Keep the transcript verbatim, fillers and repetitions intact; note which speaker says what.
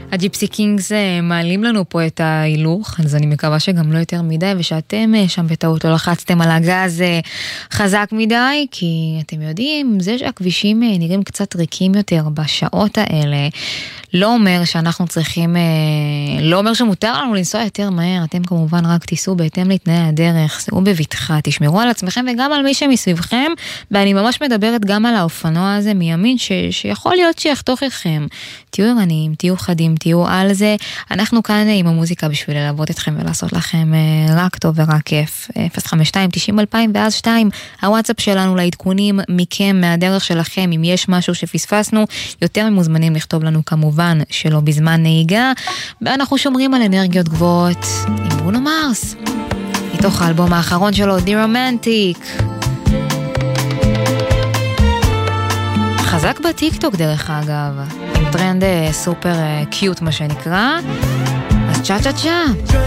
Speaker 1: הג'יפסי קינגס מעלים לנו פה את ההילוך, אז אני מקווה שגם לא יותר מדי, ושאתם שם בטעות לא לחצתם על הגז חזק מדי, כי אתם יודעים, זה שהכבישים נראים קצת ריקים יותר בשעות האלה, לא אומר שאנחנו צריכים, לא אומר שמותר לנו לנסוע יותר מהר, אתם כמובן רק תיסעו בהתאם לתנאי הדרך, סעו בבטחה, תשמרו על עצמכם וגם על מי שמסביבכם, ואני ממש מדברת גם על האופנוע הזה מימין, ש, שיכול להיות שיחתוך אתכם. תהיו ערניים, תהיו חדים, תהיו על זה. אנחנו כאן עם המוזיקה בשביל ללוות אתכם ולעשות לכם רק טוב ורק כיף. אפס חמש שתיים תשעים אלפיים ואז שתיים, הוואטסאפ שלנו לעדכונים מכם, מהדרך שלכם, אם יש משהו שפספסנו, יותר ממוזמנים לכתוב לנו כמובן שלא בזמן נהיגה, ואנחנו שומרים על אנרגיות גבוהות עם ברונו מרס, מתוך האלבום האחרון שלו, The Romantic. חזק בטיקטוק דרך אגב, עם טרנד סופר קיוט מה שנקרא, אז צ'ה צ'ה צ'ה.